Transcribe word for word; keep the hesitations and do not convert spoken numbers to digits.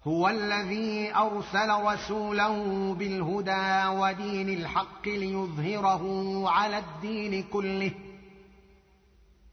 هو الذي أرسل رسوله بالهدى ودين الحق ليظهره على الدين كله